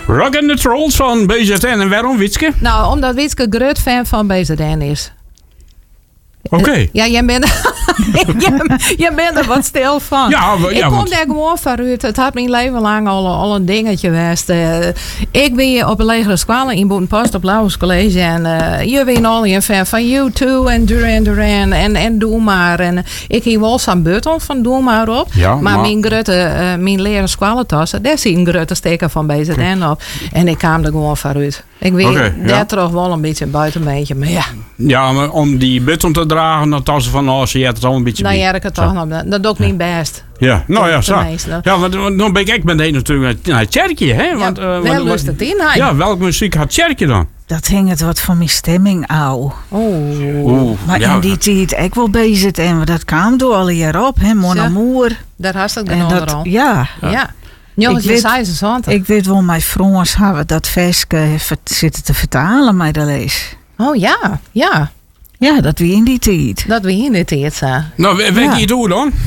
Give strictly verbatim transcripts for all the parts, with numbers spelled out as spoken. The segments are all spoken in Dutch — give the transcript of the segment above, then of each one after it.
Rock and the Trolls van B Z N. En waarom, Witske? Nou, omdat Witske groot fan van B Z N is. Oké. Okay. Ja, jij bent, jij, jij bent er wat stil van. Ja, ja, ik kom want... daar gewoon vanuit. Het had mijn leven lang al, al een dingetje geweest. Uh, ik ben hier op een legere school in Boetenpost op Lauwers College. En uh, je bent al een fan van U twee en Duran Duran en, en Doe Maar. En uh, ik ging wel zo'n button van Doe Maar op. Ja, maar, maar mijn grote, uh, mijn leren schoolentassen, daar zie ik een grote steker van B Z N op. En ik kwam er gewoon vanuit. Ik weet okay, daar ja. toch wel een beetje een buitenbeentje. Maar ja. Ja, maar om die button te dragen, dan was ze van, oh, ze had het al een beetje. Nou ja, ik het toch nog. Dat doe ik niet best. Ja, nou ja, zo. Meeste. Ja, want dan ben ik ben natuurlijk naar het kerkje, hè? Want, ja, uh, wel want, lust het in, hij. Ja, welke muziek had kerkje dan? Dat hing het wat van mijn stemming ouw. Oh. Oeh, maar ja, in die tijd ik wel bezig en dat kwam door al jaar op, hè, Mon Amour. Daar had het en dan dat, al. Ja. Ja. ja. Jongens, je zei ze zo. Ik weet wel, mijn vrienders hebben dat versje zitten te vertalen met de lees. Oh ja, ja. Ja, dat wie in die tijd. Dat wie in die tijd, zo. Nou, weet ja. je het hoe dan?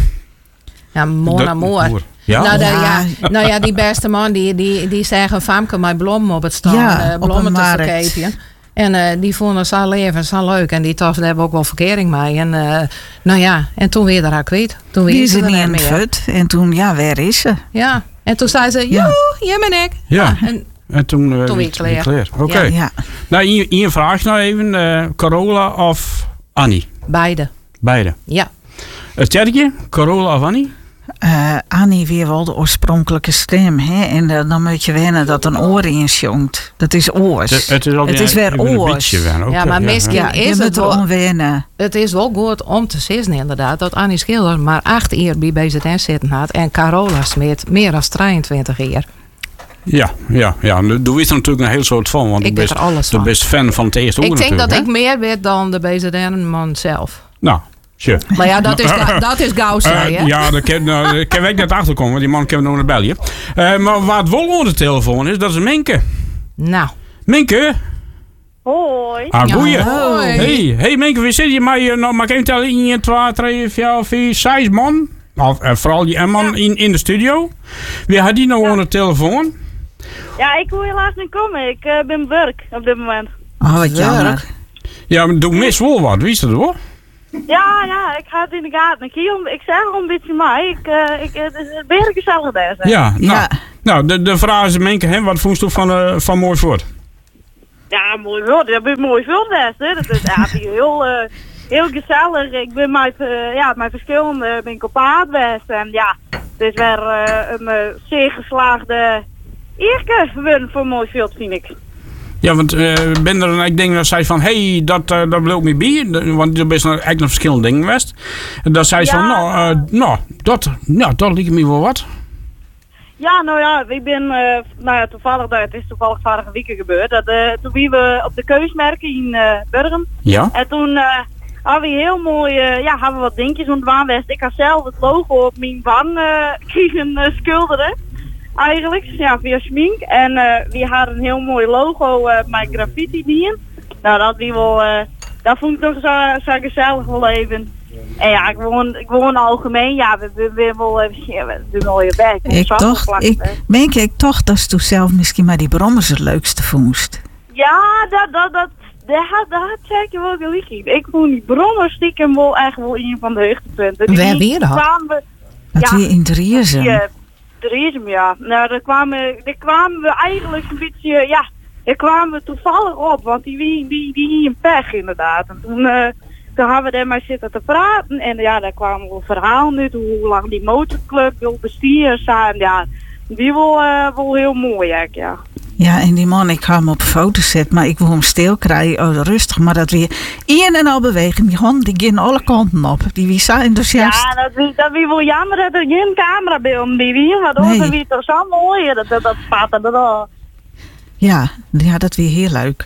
Ja, Mon Amour. Ja? Nou, ja. ja, nou ja, die beste man die, die, die zeggen Famke met bloemen op het stand. Ja, uh, bloemen te markt. verkopen. En uh, die vonden ze leven zo leuk. En die tof, daar hebben ook wel verkering mee. En uh, nou ja, en toen weer haar kwijt. Toen Die weer is ze er er niet in meer. fut. En toen, ja, waar is ze? Ja, en toen zei ze, Ja. joe, hier ben ik. Ja. Ah, en En toen, uh, Toen weer klaar. klaar. Oké. Ja. Ja. Nou, hier, hier vraag ik nou even, uh, Carola of Annie? beide, Beide. ja. Het kerkje, Carola of Annie? Uh, Annie weer wel de oorspronkelijke stem. Hè? En uh, dan moet je wennen dat een oor in jongt. Dat is oors. Het, het is, al Het is weer even een oors. beetje wennen. Ja, Oké, maar misschien- Ja, is je het moet er wel- onwennen. Het is wel goed om te zeggen inderdaad dat Annie Schilder maar acht jaar bij B Z N zitten had en Carola Smit meer dan drieëntwintig jaar. Ja, ja, ja. Doe wist er natuurlijk een heel soort van. Want Ik je weet best, er alles je van. best fan van het eerste Ik oor denk dat natuurlijk, ik meer weet dan de B Z N-man zelf. hè? Nou, sure. Maar ja, dat is, ga- dat is gauw zei, Uh, hè? ja, daar kan, nou, daar kan ik net achter komen, want die man kan nog naar België. Uh, maar waar het wel onder de telefoon is, dat is Minke. Nou. Minke? Hoi. Ah, Ja, goeie. hoi. Hey, hey Minke, wie zit je? Maar je nou, mag ik even tellen? één, twee, drie, vier, vijf, zes man. Of, uh, vooral die en man in, in de studio. Wie had die nou onder de telefoon? Ja, ik wil helaas niet komen. Ik uh, ben werk op dit moment. Oh, wat jammer. Ja, maar doe mis wel wat, wie is dat hoor? Ja, ja, ik ga het in de gaten. Ik, hier om, ik zeg er een beetje mij. Ik, uh, ik, het is weer gezellig daar. zeg. Ja, nou, Ja. nou de, de vraag is Minke, hè, wat vond je van, uh, van Mooi Voort? Ja, mooi veel. Dat is mooi veel best. Hè. Dat is ja, die heel, uh, heel gezellig. Ik ben met, uh, ja, met verschillende ben ik op paard best. En ja, het is weer uh, een uh, zeer geslaagde eerste win voor Mooi Veel, vind ik. Ja, want uh, ben er, ik denk dat zij van, hé, hey, dat, uh, dat wil ik me bij. De- Want er is nog eigenlijk nog verschillende dingen geweest. En dat zij Ja. van, nou, uh, nou, dat, nou, dat liep me wel wat. Ja, nou ja, ik ben, uh, nou ja, toevallig, dat het is toevallig vorige week gebeurd. Dat, uh, toen waren we op de keusmerken in uh, Burgen. Ja? En toen uh, hadden we heel mooi, uh, ja, hadden we wat dingetjes ontwaan west. Ik had zelf het logo op mijn van uh, kregen uh, schilderen. Eigenlijk, ja, via schmink. En uh, we hadden een heel mooi logo uh, met graffiti in. Nou, dat wie wel, uh, dat vond ik nog zo, zo gezellig wel even. En ja, ik woon, ik woon algemeen, ja, we we we wel even, ja, we doen wel je werk. Ik toch, ik, denk ik toch dat ze toen zelf misschien maar die brommers het leukste vond. Ja, dat, dat, dat, dat, had, dat had zeker wel gelijk in. Ik vond die brommers stiekem wel echt wel een van de hoogtepunten. Waar weer dan? kwamen we, Dat Ja, weer in Driessen. ja, Driessen, ja. Nou, daar kwamen, daar kwamen we eigenlijk een beetje, ja, daar kwamen we toevallig op, want die die die, die een pech inderdaad. En toen, uh, toen hadden we daar maar zitten te praten en ja, daar kwamen we verhalen uit hoe lang die motorclub wil besturen zijn. Ja, die wel, uh, wel heel mooi eigenlijk, ja. Ja, en die man, ik ga hem op foto zetten, maar ik wil hem stil krijgen. Oh, rustig, maar dat weer een en al bewegen. Die hond, die gaan alle kanten op. Die wie zijn enthousiast. Ja, dat wie, dat wie wel jammer dat er geen camerabeelden bij wie, want Nee. anders wie toch zo mooi. Dat, dat, dat spatte er al. Ja, ja, dat weer heel leuk.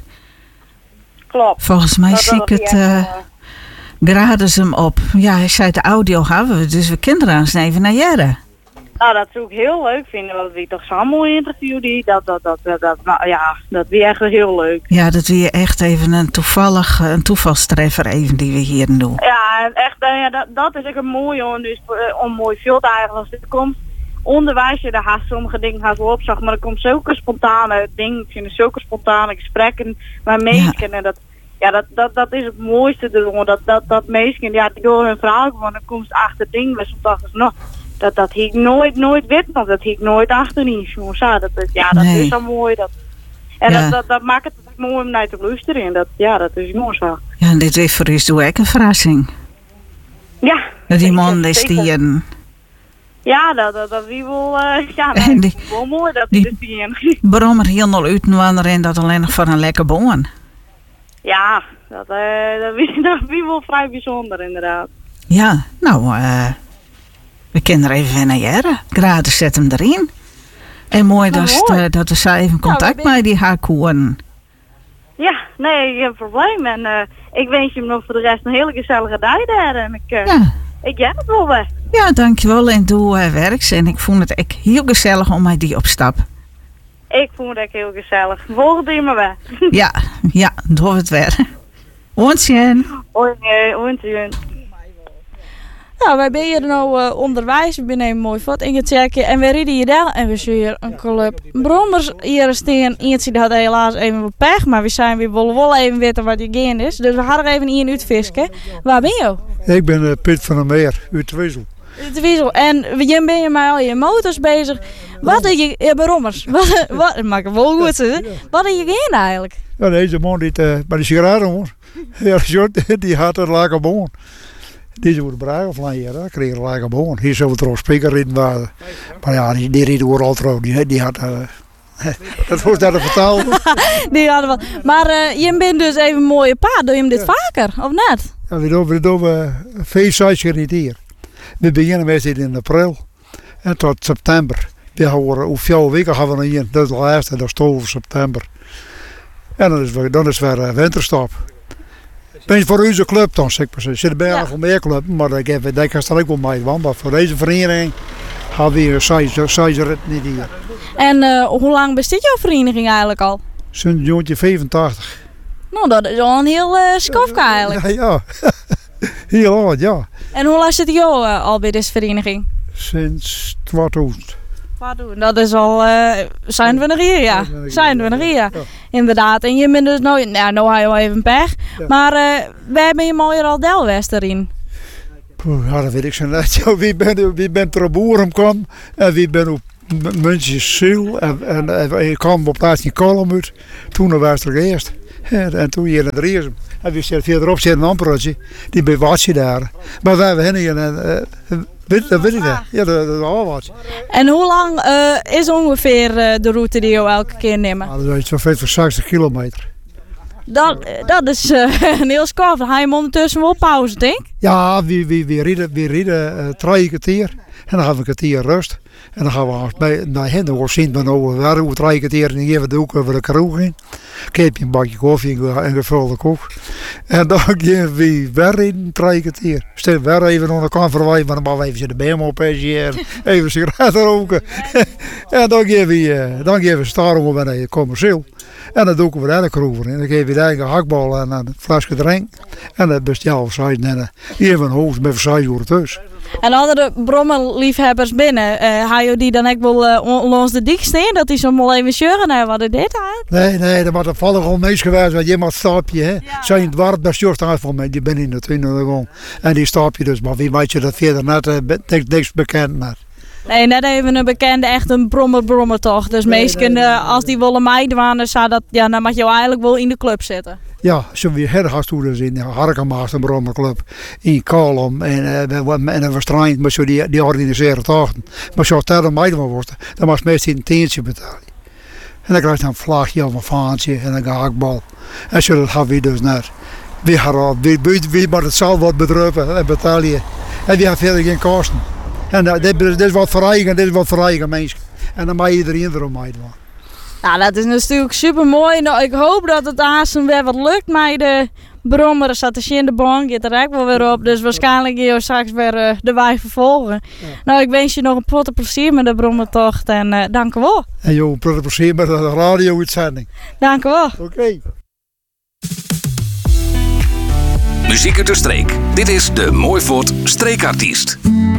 Klopt. Volgens mij Dat zie ik was het, echt, eh eh, graden ze hem op. Ja, hij zei de audio hebben we, dus we kunnen er eens even naar jaren. Nou, dat zou ik heel leuk vinden, want wie toch zo'n mooi interview die, dat, dat, dat, dat, dat, nou ja, dat wie echt heel leuk. Ja, dat weer echt even een toevallig, een toevalstreffer even die we hier doen. Ja, en echt, eh, ja, dat, dat is echt een mooie om, dus, eh, om mooi veel te eigenlijk als dit komt. onderwijs je, daar haast sommige dingen haast wel opzag, maar er komt zulke spontane dingen, zulke spontane gesprekken met mensen. Ja. En dat, ja, dat, dat, dat is het mooiste ervan. Dat, dat, dat mensen, ja, die door hun verhaal gewoon, dan komt ze achter dingen, maar soms dachten ze, nou, dat, dat ik nooit, nooit weet, want dat ik nooit achterin. Jongens, ja, dat, ja, dat nee. is zo mooi. Dat, en ja. dat, dat, dat maakt het mooi om naar te luisteren. En dat, ja, dat is mooi zo. Ja, en dit is voor ons ook een verrassing. Ja. Dat die man is die een... Ja, dat, dat, dat wie wel, uh, ja, dat die, is wel mooi dat die, die er zien. Brommer helemaal uitwanderen en dat alleen nog voor een lekker boon. Ja, dat, uh, dat, wie, dat wie wel vrij bijzonder inderdaad. Ja, nou, uh, we kunnen er even naar jaren. Gratis zet hem erin. En mooi dat, nou, mooi. Uh, dat we zo even contact nou, met die haar koen. Ja, nee, geen probleem. En uh, ik wens je hem nog voor de rest een hele gezellige dag daar. En ik, uh, ja. ik ken het wel weer. Ja, dankjewel en doe uh, werks. En ik vond het echt heel gezellig om met die op stap. Ik vond het echt heel gezellig. Volgende keer maar weer. Ja, ja, doe het weer. Ontjen. Ontjen. Nou, wij ben hier nou uh, onderwijs. We zijn mooi vat in het kerkje. En we rijden hier daar en we zien hier een club brommers hier staan. Eentje had helaas even wat pech, maar we zijn weer wel, wel even weten wat die geen is. Dus we gaan er even in uitvisken. Waar ben je? Ik ben uh, Piet van der Meer, uit de Wiesel. Uit de Wiesel. En je ben je maar al je motors bezig. Wat is je ja, brommers? Wat, wat, dat maakt het wel goed. Ja, ja. Wat is je geen eigenlijk? Ja, deze man die uh, bij de sigaretten hoor. Ja, die had een lage boon. Die zou de braken van hier, dat kreeg een lage boon. Hier zou het er ook speaker rijden waren. Maar ja, die, die reden overal trouw. Die, die had... Uh, dat was dat vertaald. Die hadden wat. Maar uh, je bent dus even een mooie paard. Doe je hem dit ja. vaker, of net? Ja, we doen, we doen uh, vijf, zes keer hier. We beginnen met dit in april. En tot september. We houden, hoe veel weken gaan we nog hier? Dat is de laatste, dat is twaalf september. En dan is, dan is weer uh, winterstop. Ben je voor onze club dan, zeg maar. Er zitten bijna ja. voor meer clubs, maar ik heb ik denk dat ik wel mee van. Maar voor deze vereniging gaan we hier zes rit niet hier. En uh, hoe lang bestaat jouw vereniging eigenlijk al? Sinds negentien vijfentachtig. Nou, dat is al een heel uh, skofka eigenlijk. Ja, ja. Heel oud, ja. En hoe lang zit jou uh, al bij deze vereniging? Sinds tweeduizend. Dat is al uh, zijn we nog hier, ja. Zijn we nog hier, ja. Inderdaad. En je bent dus nou, nou, nou ga je wel even pech. Ja. Maar uh, wij ben je mooi al Delwest erin. Ja, dat weet ik zo net. Ja, wie bent wie ben er op Boerum kwam en wie ben op Muntjesziel en, en, en, en ik kwam op plaats in Kolom uit. Toen was er eerst. En, en toen hier in de Riesem. En wie zit verderop zit een amperotje. Die bij Watje daar. Maar wij hebben hen en uh, Weet, dat weet ik wel. Ja, dat is al wat. En hoe lang uh, is ongeveer uh, de route die je elke keer neemt? Ja, dat is zo'n voor zestig kilometer. Dat, dat is uh, een heel scof. Dan ga je ondertussen wel pauze, denk ik? Ja, we, we, we rijden, we rijden uh, drie kwartier. En dan gaan we een kwartier rust. En dan gaan we bij, naar hen. Dan zien we nou weer hoe drie kwartier. En dan geven we de hoek over de kroeg in. Keep je een bakje koffie en gevulde koek. En dan gaan we weer in drie kwartier. Stel weer even onder de kant verwijzen. Maar dan even de been op en even sigaretten roken. En dan geven we, dan geven we starten we naar commercieel. En dan doen we daar de kroeg in. Dan geven we daar een hakbal en een flesje drank. En dan bestel we zijden en even een hoofd met vijf uur thuis. En andere brommerliefhebbers binnen, uh, ga je die dan ook wel uh, langs de dik staan? Dat die zo mal even sjurren naar wat is dit eigenlijk? Nee, nee, dat moet er vallen gewoon meest geweest. Want je moet stapje, hè. Ja. Zijn het warm, dat sjurt van mij. Die ben in de tuin gewoon. En die stapje dus. Maar wie weet je dat verder net uh, niks, niks bekend met. Nee, net even een bekende, echt een brommer-brommer toch. Dus nee, meestal, nee, nee, nee, als die willen meidwanen, dat, ja, dan mag je eigenlijk wel in de club zitten. Ja, zo weer hergastoeders in de Harkemaas, een brommerclub in Kolom. En, uh, en dan was het maar zo die, die organiseren tochten. Maar zo dat er meidwanen wordt, dan was meestal een tientje betalen. En dan krijg je een vlagje of een vaantje en een gehaktbal. En zo dat gaan we dus net. We gaan wie, wie, wie maar het zal wat bedruipen en betalen. En we hebben verder geen kosten. En uh, dit, dit is wat voor eigen, dit is wat voor eigen mensen. En dan mag iedereen erom meedoen. Nou, dat is natuurlijk super mooi. Nou, ik hoop dat het aanstaan weer wat lukt met de brommer. Zat de in de bank, je er ook wel weer op. Dus waarschijnlijk ga je straks weer uh, de wij vervolgen. Ja. Nou, ik wens je nog een potte plezier met de brommertocht. En uh, dank u wel. En joh, een potte plezier met de radio-uitzending. Dank u wel. Oké. Okay. Muziek uit de streek. Dit is de Mooivoort Streekartiest.